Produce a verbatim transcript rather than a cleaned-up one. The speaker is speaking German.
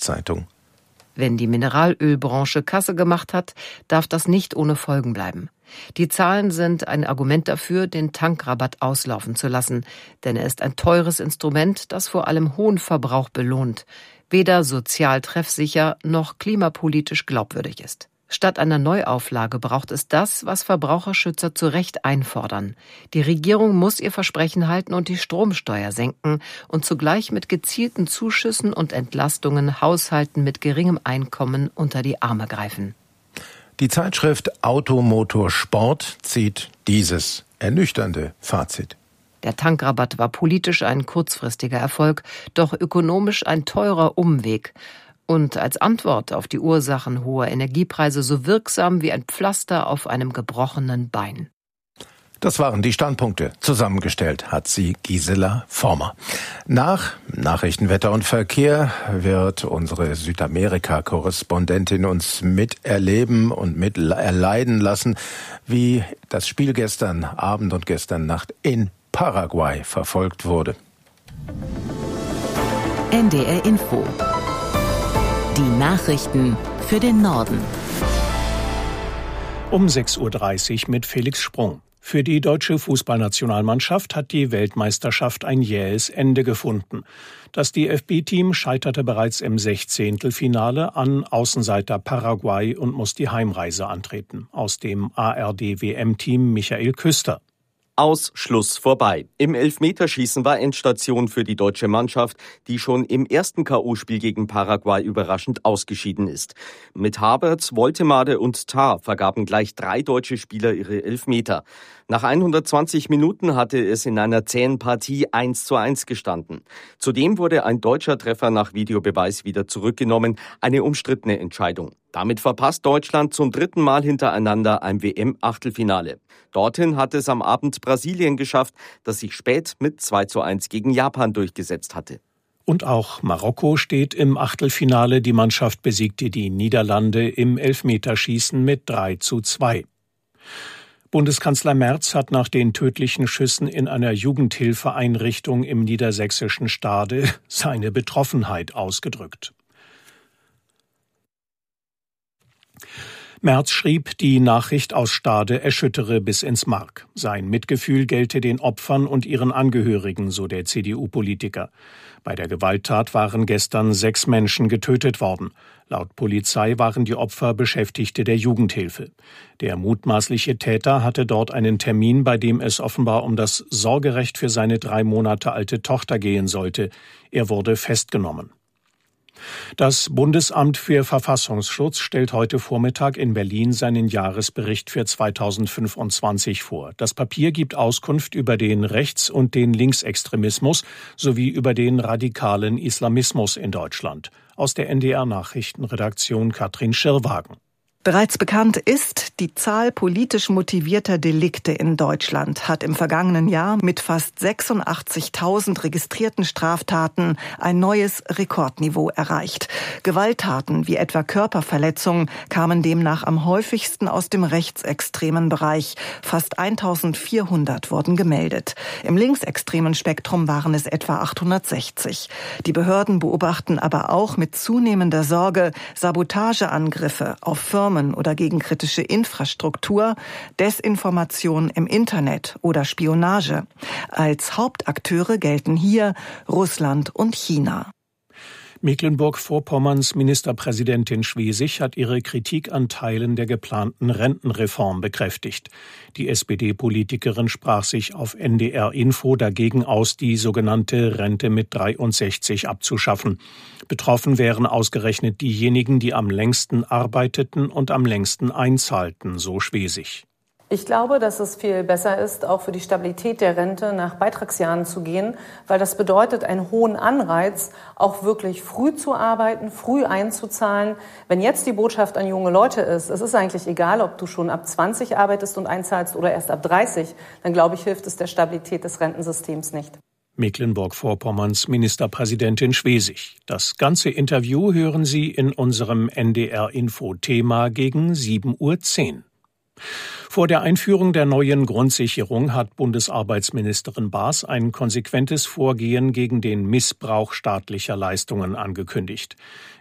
Bild-Zeitung. Wenn die Mineralölbranche Kasse gemacht hat, darf das nicht ohne Folgen bleiben. Die Zahlen sind ein Argument dafür, den Tankrabatt auslaufen zu lassen, denn er ist ein teures Instrument, das vor allem hohen Verbrauch belohnt, weder sozial treffsicher noch klimapolitisch glaubwürdig ist. Statt einer Neuauflage braucht es das, was Verbraucherschützer zu Recht einfordern. Die Regierung muss ihr Versprechen halten und die Stromsteuer senken und zugleich mit gezielten Zuschüssen und Entlastungen Haushalten mit geringem Einkommen unter die Arme greifen. Die Zeitschrift Auto Motor Sport zieht dieses ernüchternde Fazit. Der Tankrabatt war politisch ein kurzfristiger Erfolg, doch ökonomisch ein teurer Umweg. Und als Antwort auf die Ursachen hoher Energiepreise so wirksam wie ein Pflaster auf einem gebrochenen Bein. Das waren die Standpunkte. Zusammengestellt hat sie Gisela Former. Nach Nachrichten, Wetter und Verkehr wird unsere Südamerika-Korrespondentin uns miterleben und miterleiden lassen, wie das Spiel gestern Abend und gestern Nacht in Paraguay verfolgt wurde. N D R Info. Die Nachrichten für den Norden. Um sechs Uhr dreißig mit Felix Sprung. Für die deutsche Fußballnationalmannschaft hat die Weltmeisterschaft ein jähes Ende gefunden. Das D F B-Team scheiterte bereits im Sechzehntelfinale an Außenseiter Paraguay und muss die Heimreise antreten. Aus dem A R D-W M-Team Michael Küster. Aus, Schluss, vorbei. Im Elfmeterschießen war Endstation für die deutsche Mannschaft, die schon im ersten K O-Spiel gegen Paraguay überraschend ausgeschieden ist. Mit Havertz, Woltemade und Tah vergaben gleich drei deutsche Spieler ihre Elfmeter. Nach hundertzwanzig Minuten hatte es in einer zähen Partie eins zu eins gestanden. Zudem wurde ein deutscher Treffer nach Videobeweis wieder zurückgenommen, eine umstrittene Entscheidung. Damit verpasst Deutschland zum dritten Mal hintereinander ein W M-Achtelfinale. Dorthin hat es am Abend Brasilien geschafft, das sich spät mit zwei zu eins gegen Japan durchgesetzt hatte. Und auch Marokko steht im Achtelfinale. Die Mannschaft besiegte die Niederlande im Elfmeterschießen mit drei zu zwei. Bundeskanzler Merz hat nach den tödlichen Schüssen in einer Jugendhilfeeinrichtung im niedersächsischen Stade seine Betroffenheit ausgedrückt. Merz schrieb, die Nachricht aus Stade erschüttere bis ins Mark. Sein Mitgefühl gelte den Opfern und ihren Angehörigen, so der C D U-Politiker. Bei der Gewalttat waren gestern sechs Menschen getötet worden. Laut Polizei waren die Opfer Beschäftigte der Jugendhilfe. Der mutmaßliche Täter hatte dort einen Termin, bei dem es offenbar um das Sorgerecht für seine drei Monate alte Tochter gehen sollte. Er wurde festgenommen. Das Bundesamt für Verfassungsschutz stellt heute Vormittag in Berlin seinen Jahresbericht für zweitausendfünfundzwanzig vor. Das Papier gibt Auskunft über den Rechts- und den Linksextremismus sowie über den radikalen Islamismus in Deutschland. Aus der N D R-Nachrichtenredaktion Katrin Schirrwagen. Bereits bekannt ist, die Zahl politisch motivierter Delikte in Deutschland hat im vergangenen Jahr mit fast sechsundachtzigtausend registrierten Straftaten ein neues Rekordniveau erreicht. Gewalttaten wie etwa Körperverletzungen kamen demnach am häufigsten aus dem rechtsextremen Bereich. Fast eintausendvierhundert wurden gemeldet. Im linksextremen Spektrum waren es etwa achthundertsechzig. Die Behörden beobachten aber auch mit zunehmender Sorge Sabotageangriffe auf Firmen oder gegen kritische Infrastruktur, Desinformation im Internet oder Spionage. Als Hauptakteure gelten hier Russland und China. Mecklenburg-Vorpommerns Ministerpräsidentin Schwesig hat ihre Kritik an Teilen der geplanten Rentenreform bekräftigt. Die S P D-Politikerin sprach sich auf N D R Info dagegen aus, die sogenannte Rente mit dreiundsechzig abzuschaffen. Betroffen wären ausgerechnet diejenigen, die am längsten arbeiteten und am längsten einzahlten, so Schwesig. Ich glaube, dass es viel besser ist, auch für die Stabilität der Rente nach Beitragsjahren zu gehen, weil das bedeutet einen hohen Anreiz, auch wirklich früh zu arbeiten, früh einzuzahlen. Wenn jetzt die Botschaft an junge Leute ist, es ist eigentlich egal, ob du schon ab zwanzig arbeitest und einzahlst oder erst ab dreißig, dann glaube ich, hilft es der Stabilität des Rentensystems nicht. Mecklenburg-Vorpommerns Ministerpräsidentin Schwesig. Das ganze Interview hören Sie in unserem N D R-Info-Thema gegen sieben Uhr zehn. Vor der Einführung der neuen Grundsicherung hat Bundesarbeitsministerin Baas ein konsequentes Vorgehen gegen den Missbrauch staatlicher Leistungen angekündigt.